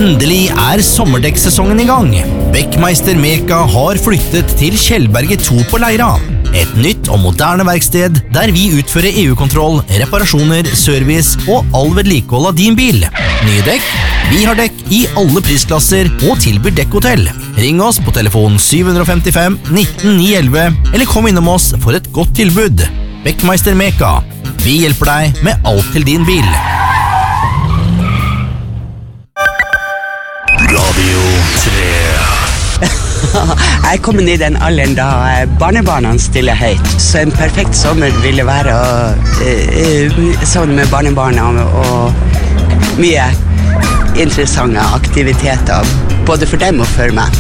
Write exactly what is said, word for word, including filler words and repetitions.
Endelig er sommerdekksesongen i gang. Beckmeister Meka har flyttet til Kjellberget to på Leira. Et nytt og moderne verksted der vi utfører E U-kontroll, reparasjoner, service og all vedlikehold av din bil. Nye dekk? Vi har dekk i alle prisklasser og tilbyr dekkhotell. Ring oss på telefon syv fem fem nitten ni elleve eller kom innom oss for et godt tilbud. Beckmeister Meka. Vi hjelper deg med alt til din bil. Radio tre. Jeg er kommet i den alderen da barnebarna stiller høyt, så en perfekt sommer ville være å uh, sammen med barnebarna og mye interessante aktiviteter, både for dem og for meg.